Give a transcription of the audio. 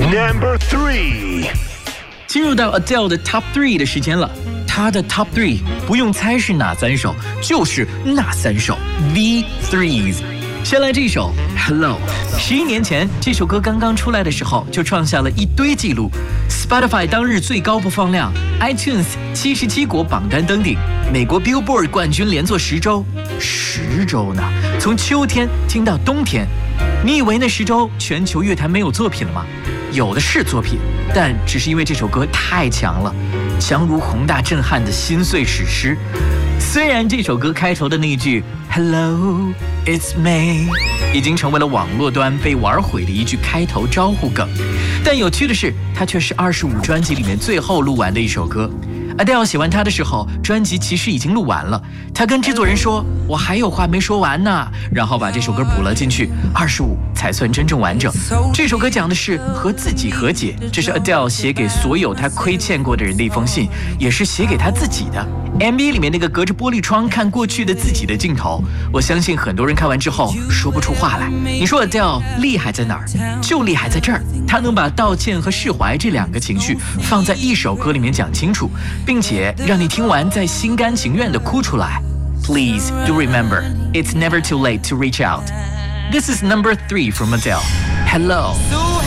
Number 3. 进入到 Adele 的 Top 3的时间了。她的 Top 3不用猜是哪3首，就是那3首 The Threes。先来这首 Hello。11年前，这首歌刚刚出来的时候，就创下了一堆记录。Spotify 当日最高播放量 ，iTunes 77国榜单登顶，美国 Billboard 冠军连做10周呢，从秋天听到冬天。你以为那10周全球乐坛没有作品了吗？有的是作品，但只是因为这首歌太强了，强如宏大震撼的心碎史诗。虽然这首歌开头的那句 Hello, it's me 已经成为了网络端被玩毁的一句开头招呼梗，但有趣的是，它却是25专辑里面最后录完的一首歌。Adele 写完它的时候，专辑其实已经录完了。他跟制作人说：“我还有话没说完呢。”然后把这首歌补了进去，25才算真正完整。这首歌讲的是和自己和解，这是 Adele 写给所有他亏欠过的人的一封信，也是写给他自己的。MV 里面那个隔着玻璃窗看过去的自己的镜头，我相信很多人看完之后说不出话来。你说 Adele 厉害在哪儿？就厉害在这儿，他能把道歉和释怀这2个情绪放在一首歌里面讲清楚，并且让你听完再心甘情愿地哭出来。Please do remember, it's never too late to reach out. This is number 3 from Adele. Hello.